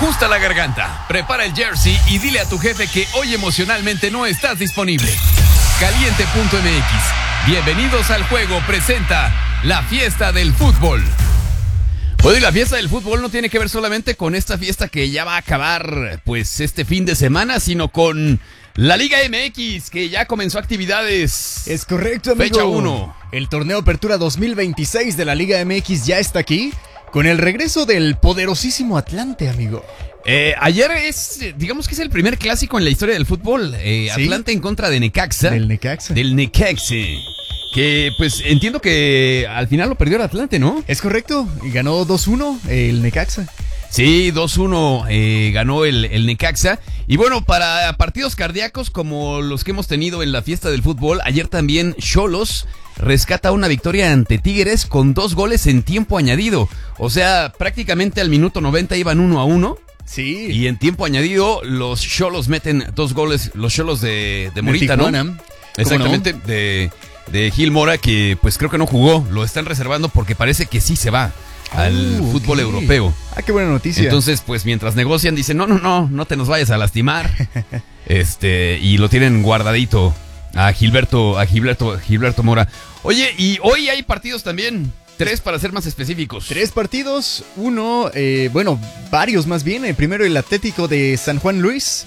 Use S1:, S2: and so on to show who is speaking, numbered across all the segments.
S1: Ajusta la garganta, prepara el jersey y dile a tu jefe que hoy emocionalmente no estás disponible. Caliente.mx, bienvenidos al juego, presenta la fiesta del fútbol. Bueno, y la fiesta del fútbol no tiene que ver solamente con esta fiesta que ya va a acabar pues este fin de semana, sino con la Liga MX, que ya comenzó actividades.
S2: Es correcto, amigo.
S1: Fecha 1.
S2: El torneo Apertura 2026 de la Liga MX ya está aquí, con el regreso del poderosísimo Atlante, amigo.
S1: Ayer digamos que es el primer clásico en la historia del fútbol.
S2: ¿Sí?
S1: Atlante en contra de Necaxa.
S2: Del Necaxa.
S1: Del Necaxa. Que pues entiendo que al final lo perdió el Atlante, ¿no?
S2: Es correcto, y ganó 2-1 el Necaxa.
S1: Sí, 2-1 ganó el Necaxa. Y bueno, para partidos cardíacos como los que hemos tenido en la fiesta del fútbol, ayer también Xolos rescata una victoria ante Tigres con 2 goles en tiempo añadido. O sea, prácticamente al minuto 90 iban 1-1.
S2: Sí.
S1: Y en tiempo añadido los Xolos meten 2 goles, los Xolos de Morita, ¿no? Exactamente, ¿no? De Gil Mora, que pues creo que no jugó, lo están reservando porque parece que sí se va al fútbol europeo.
S2: Ah, qué buena noticia.
S1: Entonces, pues mientras negocian, dicen, no te nos vayas a lastimar. Y lo tienen guardadito a Gilberto Mora. Oye, y hoy hay partidos también. 3 para ser más específicos.
S2: 3 partidos, varios más bien. Primero el Atlético de San Luis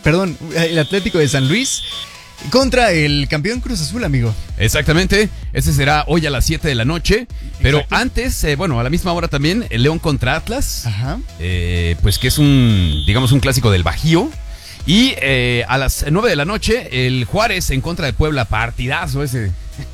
S2: contra el campeón Cruz Azul, amigo.
S1: Exactamente, ese será hoy a las 7 de la noche. Pero
S2: Exacto.
S1: Antes, a la misma hora también, el León contra Atlas.
S2: Ajá.
S1: Pues que es un clásico del Bajío. Y a las 9 de la noche, el Juárez en contra de Puebla. Partidazo ese.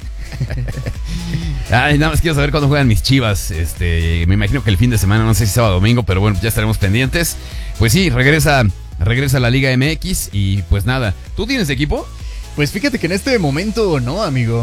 S1: Ay, nada más quiero saber cuándo juegan mis Chivas. Me imagino que el fin de semana, no sé si sábado o domingo, pero bueno, ya estaremos pendientes. Pues sí, regresa la Liga MX y pues nada. ¿Tú tienes equipo?
S2: Pues fíjate que en este momento no, amigo.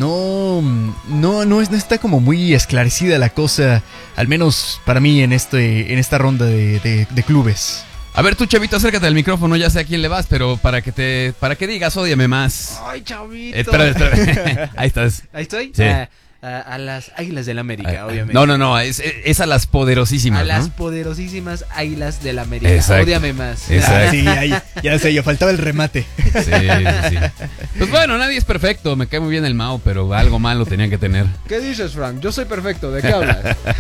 S2: No está como muy esclarecida la cosa, al menos para mí en esta ronda de clubes.
S1: A ver, tú, chavito, acércate al micrófono, ya sé a quién le vas, pero para que digas, ódiame más.
S3: Ay, chavito.
S1: Espera. Ahí estás.
S3: ¿Ahí estoy?
S1: Sí.
S3: A las Águilas del América, obviamente.
S1: No, es a las poderosísimas,
S3: a
S1: ¿no?
S3: las poderosísimas Águilas del América.
S1: Exacto.
S3: Ódiame más.
S1: Exacto.
S2: Sí, ya sé, yo faltaba el remate.
S1: Sí. Pues bueno, nadie es perfecto, me cae muy bien el Mao, pero algo malo tenían que tener.
S3: ¿Qué dices, Frank? Yo soy perfecto, ¿de qué hablas?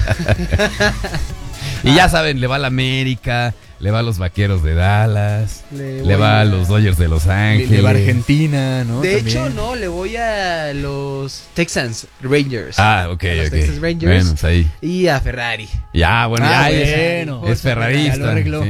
S1: Y ya saben, le va a la América, le va a los Vaqueros de Dallas, le va a los Dodgers de Los Ángeles.
S2: Le va a Argentina, ¿no?
S3: De
S2: También.
S3: hecho, no, le voy a los Texans Rangers.
S1: Ah, ok.
S3: A los Texas Rangers.
S1: Bueno, pues ahí.
S3: Y a Ferrari.
S1: Ya, bueno,
S2: bueno.
S1: es ferrarista.
S2: Ya lo arregló.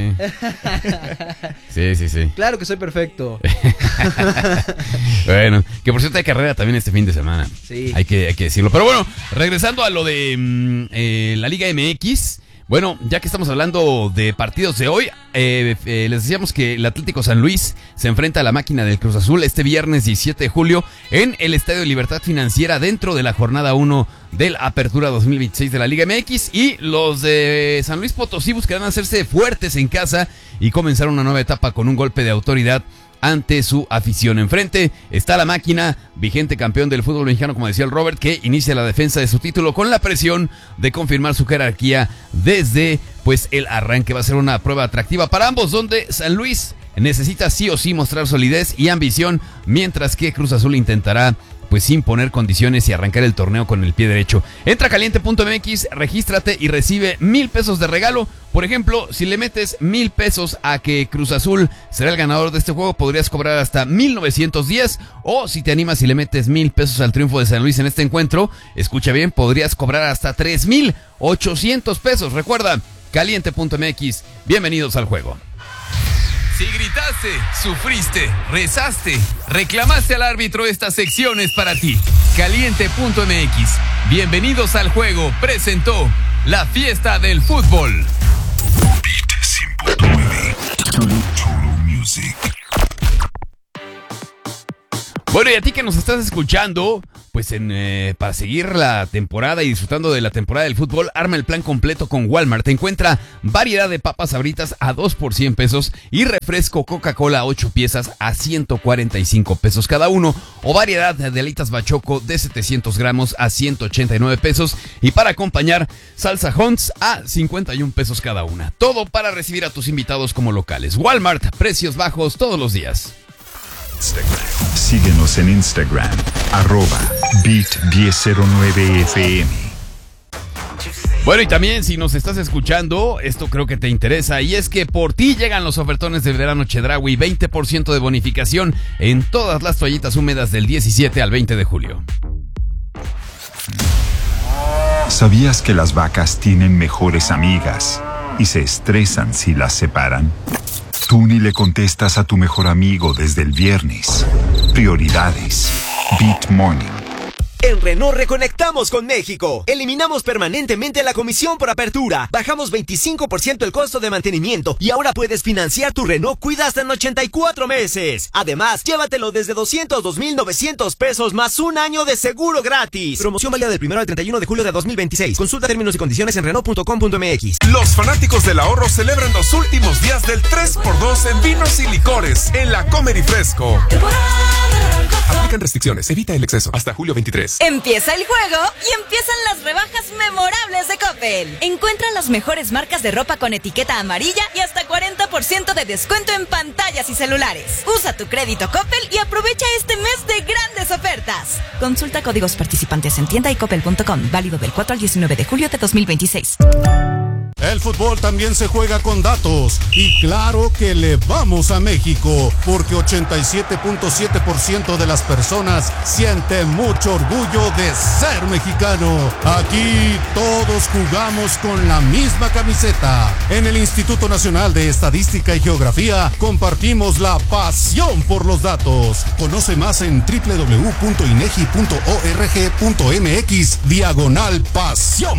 S1: Sí.
S3: Claro que soy perfecto.
S1: Bueno, que por cierto hay carrera también este fin de semana.
S3: Sí.
S1: Hay que decirlo. Pero bueno, regresando a lo de la Liga MX. Bueno, ya que estamos hablando de partidos de hoy, les decíamos que el Atlético San Luis se enfrenta a la máquina del Cruz Azul este viernes 17 de julio en el Estadio Libertad Financiera dentro de la jornada 1 del Apertura 2026 de la Liga MX. Y los de San Luis Potosí buscarán hacerse fuertes en casa y comenzar una nueva etapa con un golpe de autoridad ante su afición. Enfrente está la máquina, vigente campeón del fútbol mexicano, como decía el Robert, que inicia la defensa de su título con la presión de confirmar su jerarquía desde pues el arranque. Va a ser una prueba atractiva para ambos, donde San Luis necesita sí o sí mostrar solidez y ambición, mientras que Cruz Azul intentará pues imponer condiciones y arrancar el torneo con el pie derecho. Entra a caliente.mx, regístrate y recibe 1,000 pesos de regalo. Por ejemplo, si le metes 1,000 pesos a que Cruz Azul será el ganador de este juego, podrías cobrar hasta 1,910. O si te animas y le metes 1,000 pesos al triunfo de San Luis en este encuentro, escucha bien, podrías cobrar hasta 3,800 pesos. Recuerda, caliente.mx, bienvenidos al juego. Si gritaste, sufriste, rezaste, reclamaste al árbitro, esta sección es para ti. Caliente.mx, bienvenidos al juego, presentó la fiesta del fútbol.
S4: Beat 100.9 Total Music.
S1: Bueno, y a ti que nos estás escuchando, para seguir la temporada y disfrutando de la temporada del fútbol, arma el plan completo con Walmart. Te encuentra variedad de papas Sabritas a 2 por 100 pesos y refresco Coca-Cola a 8 piezas a 145 pesos cada uno, o variedad de alitas Bachoco de 700 gramos a 189 pesos, y para acompañar salsa Hunts a 51 pesos cada una. Todo para recibir a tus invitados como locales. Walmart, precios bajos todos los días.
S4: Síguenos en Instagram, @beat1009fm.
S1: Bueno, y también si nos estás escuchando, esto creo que te interesa, y es que por ti llegan los ofertones de verano Chedraui, 20% de bonificación en todas las toallitas húmedas del 17 al 20 de julio.
S4: ¿Sabías que las vacas tienen mejores amigas y se estresan si las separan? Tú ni le contestas a tu mejor amigo desde el viernes. Prioridades. Beat Morning.
S5: En Renault reconectamos con México. Eliminamos permanentemente la comisión por apertura. Bajamos 25% el costo de mantenimiento y ahora puedes financiar tu Renault Kwid hasta en 84 meses. Además, llévatelo desde 202,900 pesos más un año de seguro gratis. Promoción válida del 1 al 31 de julio de 2026. Consulta términos y condiciones en Renault.com.mx.
S6: Los fanáticos del ahorro celebran los últimos días del 3x2 en vinos y licores en la Comer y Fresco. Aplican restricciones, evita el exceso. Hasta julio 23.
S7: Empieza el juego y empiezan las rebajas memorables de Coppel. Encuentra las mejores marcas de ropa con etiqueta amarilla y hasta 40% de descuento en pantallas y celulares. Usa tu crédito Coppel y aprovecha este mes de grandes ofertas. Consulta códigos participantes en tienda y coppel.com. Válido del 4 al 19 de julio de 2026.
S8: El fútbol también se juega con datos, y claro que le vamos a México, porque 87.7% de las personas sienten mucho orgullo de ser mexicano. Aquí todos jugamos con la misma camiseta. En el Instituto Nacional de Estadística y Geografía compartimos la pasión por los datos. Conoce más en www.inegi.org.mx/pasión.